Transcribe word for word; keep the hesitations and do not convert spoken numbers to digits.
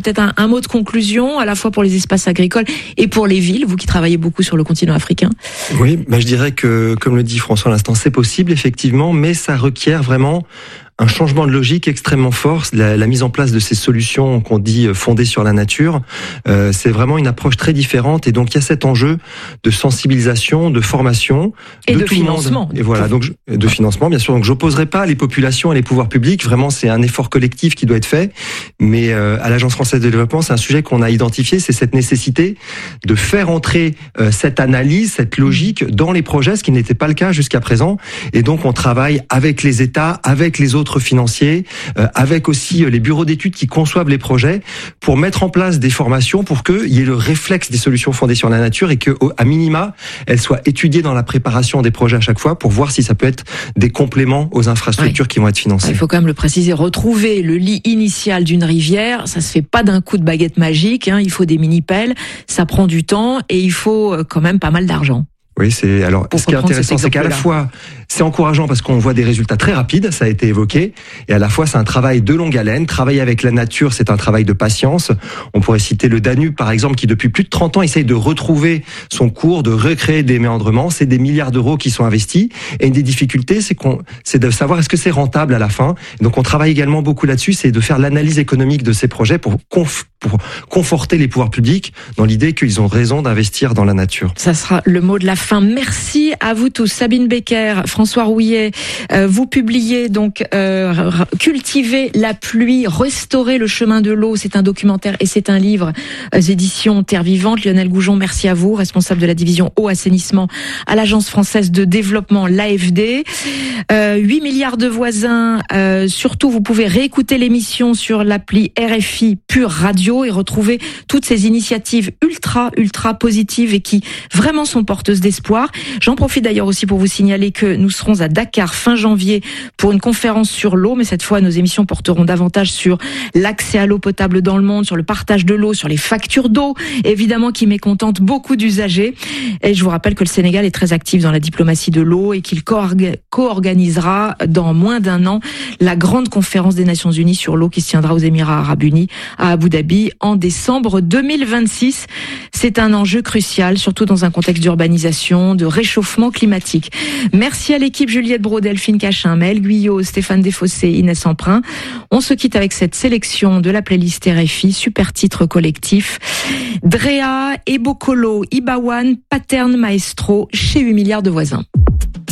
peut-être un, un mot de conclusion, à la fois pour les espaces agricoles et pour les villes, vous qui travaillez beaucoup sur le continent africain. Oui, bah je dirais que, comme le dit François à l'instant, c'est possible effectivement, mais ça requiert vraiment un changement de logique extrêmement fort, la, la mise en place de ces solutions qu'on dit fondées sur la nature. Euh, c'est vraiment une approche très différente, et donc il y a cet enjeu de sensibilisation, de formation et de, de tout financement. Le monde. Et voilà, donc je, de financement bien sûr. Donc j'opposerai pas les populations et les pouvoirs publics. Vraiment, c'est un effort collectif qui doit être fait. Mais euh, à l'Agence française de développement, c'est un sujet qu'on a identifié, c'est cette nécessité de faire entrer euh, cette analyse, cette logique dans les projets, ce qui n'était pas le cas jusqu'à présent. Et donc on travaille avec les États, avec les autres financiers, euh, avec aussi les bureaux d'études qui conçoivent les projets, pour mettre en place des formations pour qu'il y ait le réflexe des solutions fondées sur la nature, et que, à minima, elles soient étudiées dans la préparation des projets à chaque fois, pour voir si ça peut être des compléments aux infrastructures oui. qui vont être financées. Il faut quand même le préciser, retrouver le lit initial d'une rivière, ça se fait pas d'un coup de baguette magique, hein, il faut des mini-pelles, ça prend du temps et il faut quand même pas mal d'argent. Oui, c'est alors ce qui est intéressant, c'est qu'à la fois c'est encourageant parce qu'on voit des résultats très rapides, ça a été évoqué, et à la fois c'est un travail de longue haleine. Travailler avec la nature, c'est un travail de patience. On pourrait citer le Danube par exemple, qui depuis plus de trente ans essaye de retrouver son cours, de recréer des méandrements. C'est des milliards d'euros qui sont investis, et une des difficultés, c'est qu'on, c'est de savoir est-ce que c'est rentable à la fin. Donc on travaille également beaucoup là-dessus, c'est de faire l'analyse économique de ces projets pour conf, pour conforter les pouvoirs publics dans l'idée qu'ils ont raison d'investir dans la nature. Ça sera le mot de la fin. Merci à vous tous. Sabine Becker, François Rouillet, euh, vous publiez donc euh, Cultiver la pluie, restaurer le chemin de l'eau. C'est un documentaire et c'est un livre, euh, éditions Terre Vivante. Lionel Goujon, merci à vous, responsable de la division eau assainissement à l'Agence française de développement, l'A F D. Euh, huit milliards de voisins. Euh, surtout, vous pouvez réécouter l'émission sur l'appli R F I Pure Radio et retrouver toutes ces initiatives ultra, ultra positives et qui vraiment sont porteuses d'espoir. J'en profite d'ailleurs aussi pour vous signaler que nous serons à Dakar fin janvier pour une conférence sur l'eau, mais cette fois nos émissions porteront davantage sur l'accès à l'eau potable dans le monde, sur le partage de l'eau, sur les factures d'eau, évidemment qui mécontentent beaucoup d'usagers. Et je vous rappelle que le Sénégal est très actif dans la diplomatie de l'eau et qu'il co-organisera dans moins d'un an la grande conférence des Nations Unies sur l'eau qui se tiendra aux Émirats Arabes Unis à Abu Dhabi en décembre deux mille vingt-six. C'est un enjeu crucial, surtout dans un contexte d'urbanisation, de réchauffement climatique. Merci à l'équipe Juliette Braud, Delphine Cachin, Maëlle Guyot, Stéphane Desfossés, Inès Emprunt. On se quitte avec cette sélection de la playlist R F I, super titre collectif. Drea, Ebokolo, Ibawan, Pattern Maestro, chez huit milliards de voisins.